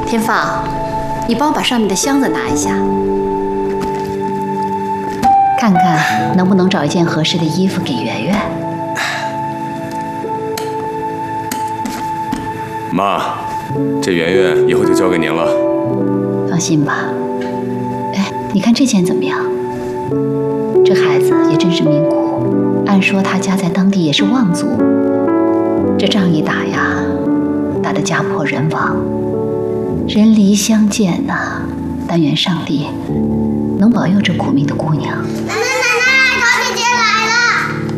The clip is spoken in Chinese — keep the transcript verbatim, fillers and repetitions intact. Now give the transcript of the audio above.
天放，你帮我把上面的箱子拿一下，看看能不能找一件合适的衣服给圆圆。 妈，这圆圆以后就交给您了。 放心吧。哎，你看这件怎么样？这孩子也真是命苦，按说他家在当地也是望族，这仗一打呀，打得家破人亡，人离乡贱呐、但愿上帝能保佑这苦命的姑娘。 妈妈。